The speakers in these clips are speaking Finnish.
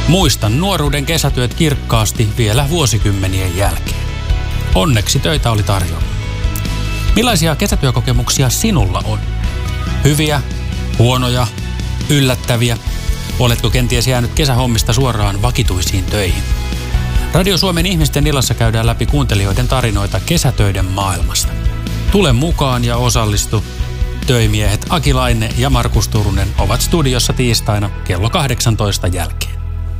Muistan nuoruuden kesätyöt kirkkaasti vielä vuosikymmenien jälkeen. Onneksi töitä oli tarjolla. Millaisia kesätyökokemuksia sinulla on? Hyviä, huonoja, yllättäviä? Oletko kenties jäänyt kesähommista suoraan vakituisiin töihin? Radio Suomen ihmisten illassa käydään läpi kuuntelijoiden tarinoita kesätöiden maailmasta. Tule mukaan ja osallistu. Töimiehet Aki Laine ja Markus Turunen ovat studiossa tiistaina kello 18 jälkeen.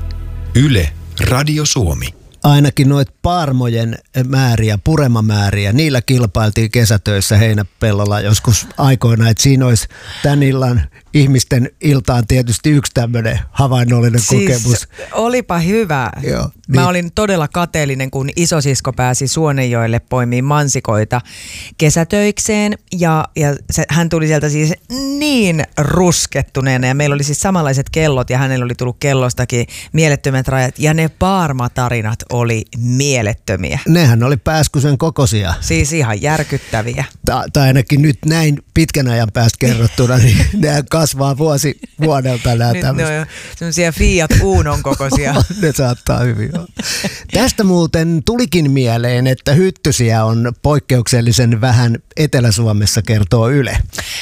Yle, Radio Suomi. Ainakin noit paarmojen määriä, puremamääriä, niillä kilpailtiin kesätöissä Heinäpellolla joskus aikoina, että siinä olisi tämän illan ihmisten iltaan tietysti yksi tämmöinen havainnollinen kokemus. Olipa hyvä. Joo, niin. Mä olin todella kateellinen, kun isosisko pääsi Suonenjoelle poimiin mansikoita kesätöikseen ja hän tuli sieltä siis niin ruskettuneena ja meillä oli siis samanlaiset kellot ja hänellä oli tullut kellostakin mielettömät rajat ja ne paarmatarinat oli mielettömiä. Nehän oli pääskysen kokoisia. Siis ihan järkyttäviä. Tai ainakin nyt näin pitkän ajan päästä kerrottuna, niin nehän kasvaa vuosi vuodelta nämä tämmöiset. Ne on semmoisia Fiat Unon kokoisia. Ne saattaa hyvin olla. Tästä muuten tulikin mieleen, että hyttysiä on poikkeuksellisen vähän Etelä-Suomessa, kertoo Yle.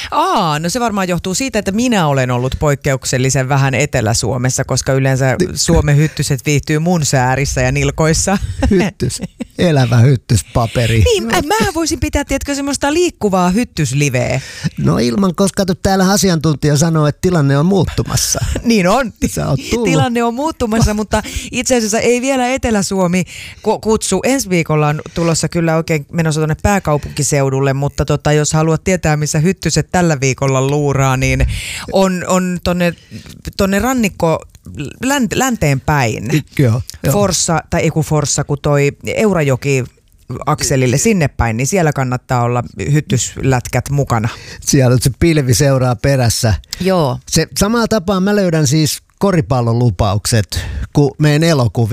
No se varmaan johtuu siitä, että minä olen ollut poikkeuksellisen vähän Etelä-Suomessa, koska yleensä Suomen hyttyset viihtyy mun säärissä ja nilkoissa. Hyttys, elävä hyttyspaperi. Niin, mä voisin pitää, tiedätkö, semmoista liikkuvaa hyttysliveä. No ilman, koska täällä asiantuntija sanoo, että tilanne on muuttumassa. Niin on. Tilanne on muuttumassa, mutta itse asiassa ei vielä Etelä-Suomi kutsu. Ensi viikolla on tulossa kyllä oikein menossa tuonne pääkaupunkiseudulle, mutta jos haluat tietää, missä hyttyset tällä viikolla luuraa, niin on tonne rannikko länteen päin. Joo. Forssa, tai Forssa, kun toi Eurajoki akselille sinne päin, niin siellä kannattaa olla hyttyslätkät mukana. Siellä se pilvi seuraa perässä. Joo. Se samaa tapaa mä löydän siis koripallon lupaukset, kun menen elokuviin.